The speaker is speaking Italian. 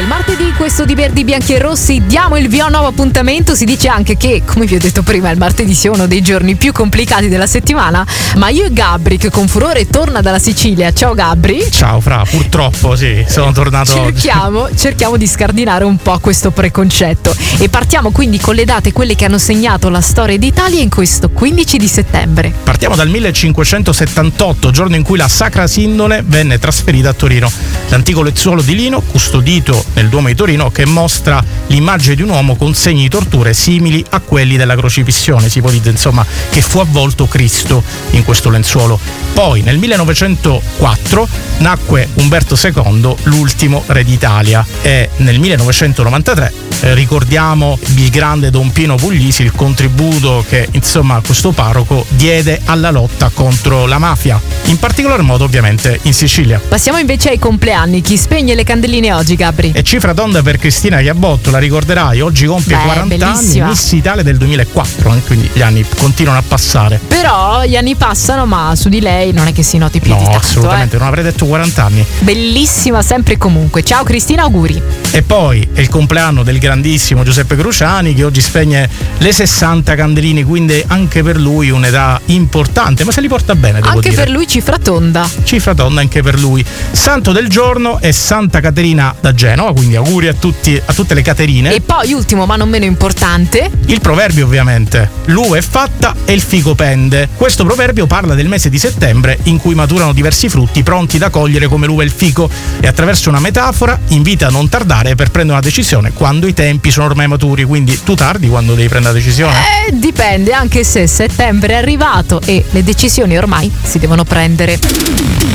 Il martedì, questo di Verdi, Bianchi e Rossi, diamo il via a un nuovo appuntamento. Si dice anche che, come vi ho detto prima, il martedì sia uno dei giorni più complicati della settimana, ma io e Gabri, che con furore torna dalla Sicilia. Ciao Gabri. Ciao Fra, purtroppo sì, sono tornato Cerchiamo di scardinare un po' questo preconcetto e partiamo quindi con le date, quelle che hanno segnato la storia d'Italia in questo 15 di settembre. Partiamo dal 1578, giorno in cui la Sacra Sindone venne trasferita a Torino. L'antico lenzuolo di lino custodito nel Duomo di Torino, che mostra l'immagine di un uomo con segni di torture simili a quelli della crocifissione. Si ipotizza insomma che fu avvolto Cristo in questo lenzuolo. Poi nel 1904 nacque Umberto II, l'ultimo re d'Italia, e nel 1993 ricordiamo il grande Don Pino Puglisi, il contributo che insomma questo parroco diede alla lotta contro la mafia, in particolar modo ovviamente in Sicilia. Passiamo invece ai compleanni. Chi spegne le candeline oggi, Gabri? E cifra tonda per Cristina Chiabotto, la ricorderai, oggi compie 40 bellissima. anni, Miss Italia del 2004, quindi gli anni continuano a passare. Però gli anni passano, ma su di lei non è che si noti più di No, tanto. assolutamente, non avrei detto 40 anni. Bellissima sempre e comunque. Ciao Cristina, auguri. E poi è il compleanno del grandissimo Giuseppe Cruciani, che oggi spegne le 60 candeline, quindi anche per lui un'età importante, ma se li porta bene, devo anche dire. per lui cifra tonda. Cifra tonda anche per lui. Santo del giorno è Santa Caterina da Genova, quindi auguri a tutte le Caterine. E poi ultimo ma non meno importante, Il proverbio ovviamente: l'uva è fatta e il fico pende. Questo proverbio parla del mese di settembre in cui maturano diversi frutti pronti da cogliere come l'uva e il fico, e attraverso una metafora invita a non tardare per prendere una decisione quando i tempi sono ormai maturi. Quindi tu tardi quando devi prendere la decisione? dipende, anche se settembre è arrivato e le decisioni ormai si devono prendere.